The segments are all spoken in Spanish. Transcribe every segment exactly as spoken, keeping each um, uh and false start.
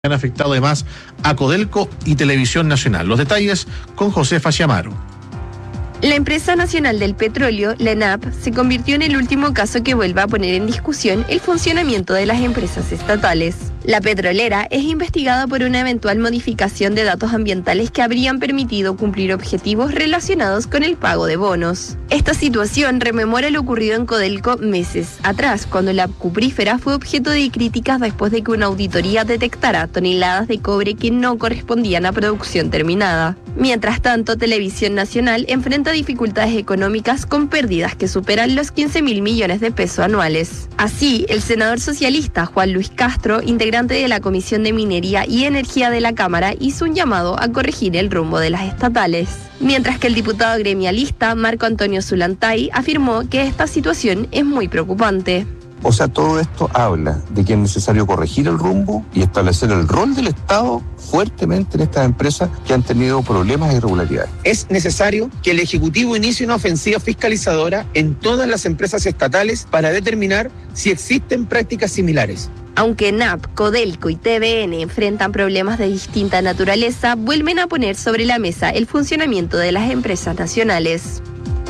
Han afectado además a Codelco y Televisión Nacional. Los detalles con Josefa Chiamaro. La empresa nacional del petróleo, la ENAP, se convirtió en el último caso que vuelve a poner en discusión el funcionamiento de las empresas estatales. La petrolera es investigada por una eventual modificación de datos ambientales que habrían permitido cumplir objetivos relacionados con el pago de bonos. Esta situación rememora lo ocurrido en Codelco meses atrás, cuando la cuprífera fue objeto de críticas después de que una auditoría detectara toneladas de cobre que no correspondían a producción terminada. Mientras tanto, Televisión Nacional enfrenta dificultades económicas con pérdidas que superan los quince mil millones de pesos anuales. Así, el senador socialista Juan Luis Castro, integrante de la Comisión de Minería y Energía de la Cámara, hizo un llamado a corregir el rumbo de las estatales. Mientras que el diputado gremialista Marco Antonio Zulantay afirmó que esta situación es muy preocupante. O sea, todo esto habla de que es necesario corregir el rumbo y establecer el rol del Estado fuertemente en estas empresas que han tenido problemas e irregularidades. Es necesario que el Ejecutivo inicie una ofensiva fiscalizadora en todas las empresas estatales para determinar si existen prácticas similares. Aunque ENAP, Codelco y T V N enfrentan problemas de distinta naturaleza, vuelven a poner sobre la mesa el funcionamiento de las empresas nacionales.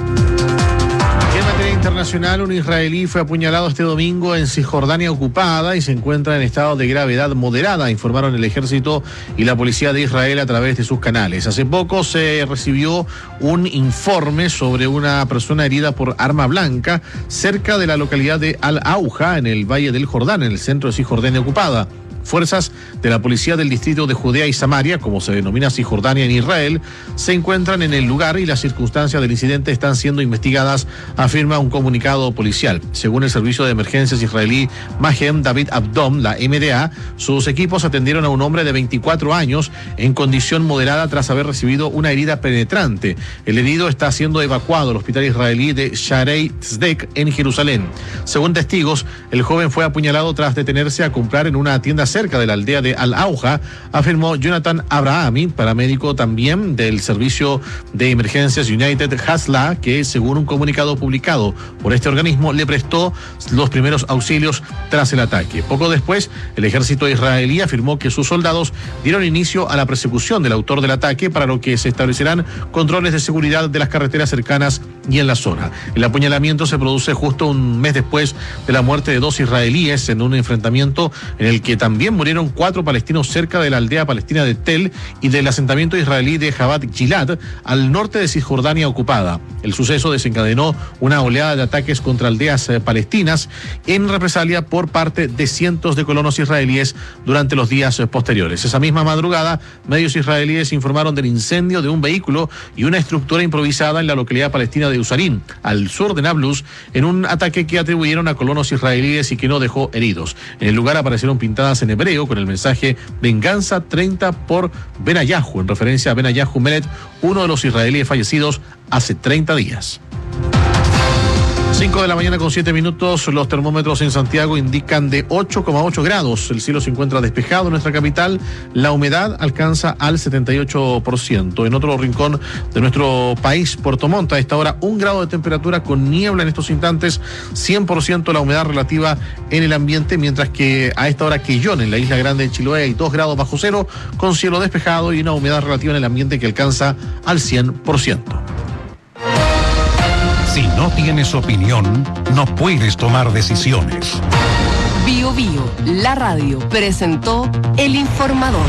En materia internacional, un israelí fue apuñalado este domingo en Cisjordania ocupada y se encuentra en estado de gravedad moderada, informaron el ejército y la policía de Israel a través de sus canales. Hace poco se recibió un informe sobre una persona herida por arma blanca cerca de la localidad de Al-Auja, en el Valle del Jordán, en el centro de Cisjordania ocupada. Fuerzas de la policía del distrito de Judea y Samaria, como se denomina Cisjordania en Israel, se encuentran en el lugar y las circunstancias del incidente están siendo investigadas, afirma un comunicado policial. Según el servicio de emergencias israelí Magen David Abdom, la M D A, sus equipos atendieron a un hombre de veinticuatro años en condición moderada tras haber recibido una herida penetrante. El herido está siendo evacuado al hospital israelí de Sharei Tzedek en Jerusalén. Según testigos, el joven fue apuñalado tras detenerse a comprar en una tienda cerca de la aldea de Al-Auja, afirmó Jonathan Abrahami, paramédico también del servicio de emergencias United Hasla, que según un comunicado publicado por este organismo le prestó los primeros auxilios tras el ataque. Poco después, el ejército israelí afirmó que sus soldados dieron inicio a la persecución del autor del ataque, para lo que se establecerán controles de seguridad de las carreteras cercanas y en la zona. El apuñalamiento se produce justo un mes después de la muerte de dos israelíes en un enfrentamiento en el que también También murieron cuatro palestinos cerca de la aldea palestina de Tel y del asentamiento israelí de Jabat Gilad, al norte de Cisjordania ocupada. El suceso desencadenó una oleada de ataques contra aldeas eh, palestinas en represalia por parte de cientos de colonos israelíes durante los días eh, posteriores. Esa misma madrugada, medios israelíes informaron del incendio de un vehículo y una estructura improvisada en la localidad palestina de Usarín, al sur de Nablus, en un ataque que atribuyeron a colonos israelíes y que no dejó heridos. En el lugar aparecieron pintadas en hebreo con el mensaje Venganza treinta por Benayahu, en referencia a Benayahu Melet, uno de los israelíes fallecidos hace treinta días. cinco de la mañana con siete minutos, los termómetros en Santiago indican de ocho coma ocho grados, el cielo se encuentra despejado en nuestra capital, la humedad alcanza al setenta y ocho por ciento. En otro rincón de nuestro país, Puerto Montt, a esta hora un grado de temperatura con niebla en estos instantes, cien por ciento la humedad relativa en el ambiente, mientras que a esta hora Quillón, en la Isla Grande de Chiloé, hay dos grados bajo cero, con cielo despejado y una humedad relativa en el ambiente que alcanza al cien por ciento. Si no tienes opinión, no puedes tomar decisiones. Bio Bio, la radio, presentó El Informador.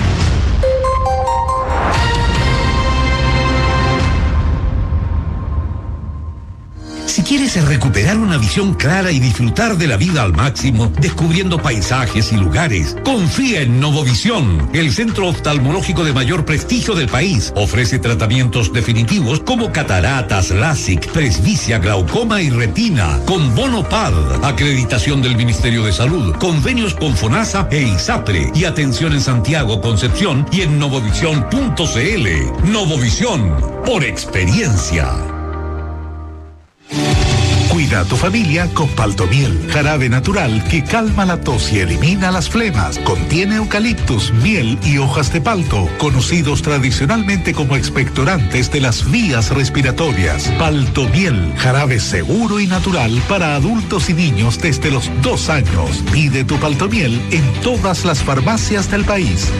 Si quieres recuperar una visión clara y disfrutar de la vida al máximo, descubriendo paisajes y lugares, confía en Novovisión, el centro oftalmológico de mayor prestigio del país. Ofrece tratamientos definitivos como cataratas, LASIK, presbicia, glaucoma y retina, con bono P A D, acreditación del Ministerio de Salud, convenios con FONASA e ISAPRE, y atención en Santiago, Concepción y en novovisión punto c l. Novovisión, por experiencia. Cuida a tu familia con Paltomiel, jarabe natural que calma la tos y elimina las flemas. Contiene eucaliptus, miel y hojas de palto, conocidos tradicionalmente como expectorantes de las vías respiratorias. Paltomiel, jarabe seguro y natural para adultos y niños desde los dos años. Pide tu Paltomiel en todas las farmacias del país.